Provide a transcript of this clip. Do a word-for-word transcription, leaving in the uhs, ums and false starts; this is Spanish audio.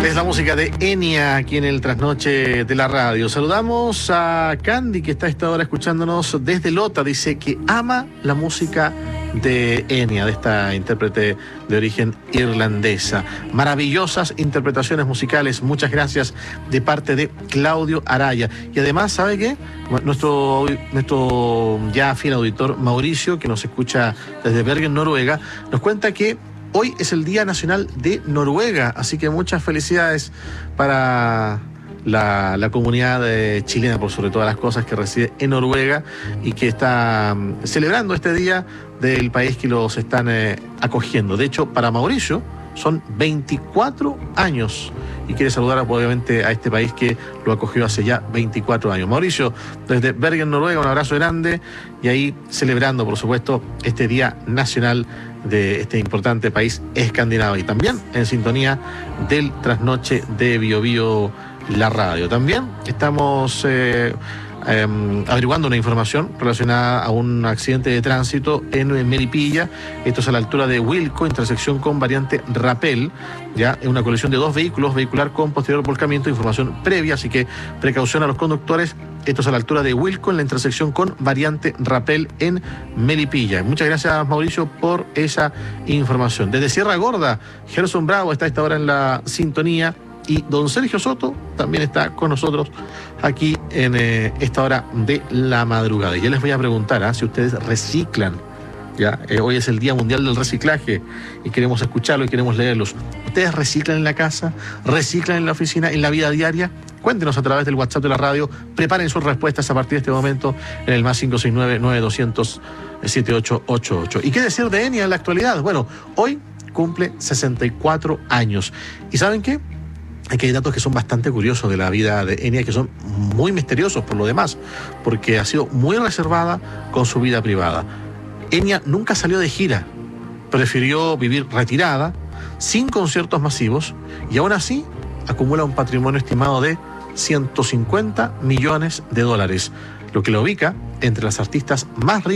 Es la música de Enya aquí en el Trasnoche de la Radio. Saludamos a Candy, que está a esta hora escuchándonos desde Lota. Dice que ama la música de Enya, de esta intérprete de origen irlandesa. Maravillosas interpretaciones musicales. Muchas gracias de parte de Claudio Araya. Y además, ¿sabe qué? Nuestro, nuestro ya fiel auditor Mauricio, que nos escucha desde Bergen, Noruega, nos cuenta que hoy es el Día Nacional de Noruega, así que muchas felicidades para la, la comunidad eh, chilena, por sobre todas las cosas, que reside en Noruega y que está um, celebrando este día del país que los están eh, acogiendo. De hecho, para Mauricio son veinticuatro años y quiere saludar obviamente a este país que lo acogió hace ya veinticuatro años. Mauricio, desde Bergen, Noruega, un abrazo grande y ahí celebrando, por supuesto, este Día Nacional de este importante país escandinavo y también en sintonía del Trasnoche de Bio Bio, la radio. También estamos eh, eh, averiguando una información relacionada a un accidente de tránsito en, en Melipilla. Esto es a la altura de Wilco, intersección con variante Rapel. Ya es una colisión de dos vehículos, vehicular con posterior volcamiento, información previa, así que precaución a los conductores. Esto es a la altura de Wilco, en la intersección con variante Rapel en Melipilla. Muchas gracias, Mauricio, por esa información. Desde Sierra Gorda, Gerson Bravo está a esta hora en la sintonía y don Sergio Soto también está con nosotros aquí en eh, esta hora de la madrugada. Y yo les voy a preguntar ¿eh? si ustedes reciclan. Ya, eh, hoy es el Día Mundial del Reciclaje y queremos escucharlo y queremos leerlos. ¿Ustedes reciclan en la casa? ¿Reciclan en la oficina? ¿En la vida diaria? Cuéntenos a través del WhatsApp de la radio. Preparen sus respuestas a partir de este momento en el más cinco seis nueve, nueve dos cero cero, siete ocho ocho ocho. ¿Y qué decir de Enya en la actualidad? Bueno, hoy cumple sesenta y cuatro años. ¿Y saben qué? Aquí hay datos que son bastante curiosos de la vida de Enya, que son muy misteriosos por lo demás, porque ha sido muy reservada con su vida privada. Enya nunca salió de gira, prefirió vivir retirada, sin conciertos masivos, y aún así acumula un patrimonio estimado de ciento cincuenta millones de dólares, lo que la ubica entre las artistas más ricas